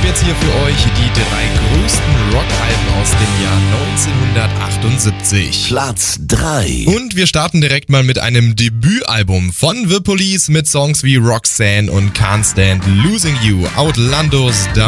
habe jetzt hier für euch die 3 größten Rockalben aus dem Jahr 1978. Platz 3. Und wir starten direkt mal mit einem Debütalbum von The Police mit Songs wie Roxanne und Can't Stand Losing You, Outlandos,